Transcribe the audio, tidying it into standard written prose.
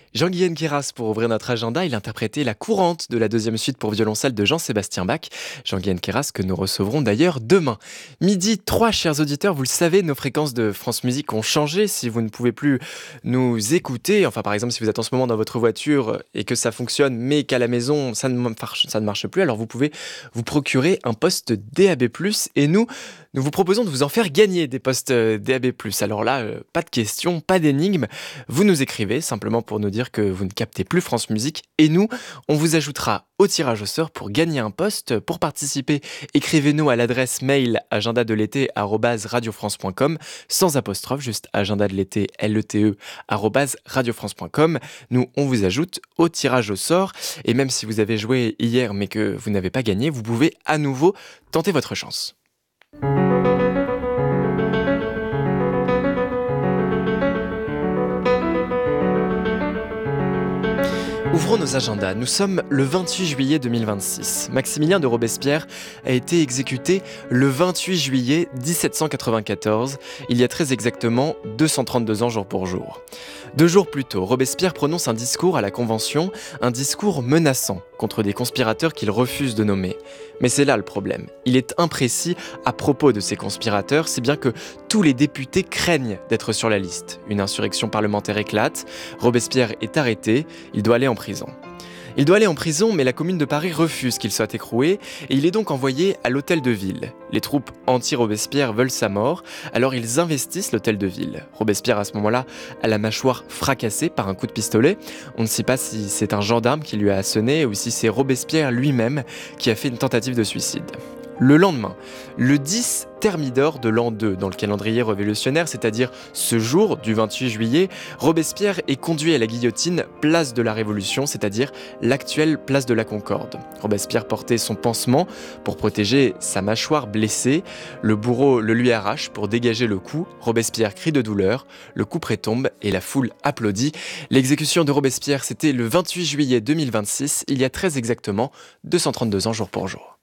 Jean-Guyen Queyras, pour ouvrir notre agenda, il interprétait la courante de la deuxième suite pour violoncelle de Jean-Sébastien Bach. Jean-Guyen Queyras que nous recevrons d'ailleurs demain. Midi 3, chers auditeurs, vous le savez, nos fréquences de France Musique ont changé. Si vous ne pouvez plus nous écouter, enfin par exemple si vous êtes en ce moment dans votre voiture et que ça fonctionne, mais qu'à la maison ça ne marche plus, alors vous pouvez vous procurer un poste DAB+, et nous vous proposons de vous en faire gagner des postes DAB+. Alors là, pas de questions, pas d'énigmes, vous nous écrivez simplement pour nous dire que vous ne captez plus France Musique et nous, on vous ajoutera au tirage au sort pour gagner un poste. Pour participer, écrivez-nous à l'adresse mail agendadelété@radiofrance.com sans apostrophe, juste agendadelété @radiofrance.com. Nous, on vous ajoute au tirage au sort et même si vous avez joué hier mais que vous n'avez pas gagné, vous pouvez à nouveau tenter votre chance. Ouvrons nos agendas. Nous sommes le 28 juillet 2026. Maximilien de Robespierre a été exécuté le 28 juillet 1794, il y a très exactement 232 ans jour pour jour. 2 jours plus tôt, Robespierre prononce un discours à la Convention, un discours menaçant contre des conspirateurs qu'il refuse de nommer. Mais c'est là le problème. Il est imprécis à propos de ces conspirateurs, si bien que tous les députés craignent d'être sur la liste. Une insurrection parlementaire éclate, Robespierre est arrêté, il doit aller en prison. Il doit aller en prison, mais la commune de Paris refuse qu'il soit écroué et il est donc envoyé à l'hôtel de ville. Les troupes anti-Robespierre veulent sa mort, alors ils investissent l'hôtel de ville. Robespierre, à ce moment-là, a la mâchoire fracassée par un coup de pistolet. On ne sait pas si c'est un gendarme qui lui a sonné ou si c'est Robespierre lui-même qui a fait une tentative de suicide. Le lendemain, le 10 Thermidor de l'an 2 dans le calendrier révolutionnaire, c'est-à-dire ce jour du 28 juillet, Robespierre est conduit à la guillotine place de la Révolution, c'est-à-dire l'actuelle place de la Concorde. Robespierre portait son pansement pour protéger sa mâchoire blessée. Le bourreau le lui arrache pour dégager le cou. Robespierre crie de douleur, le couperet tombe et la foule applaudit. L'exécution de Robespierre, c'était le 28 juillet 2026, il y a très exactement 232 ans jour pour jour.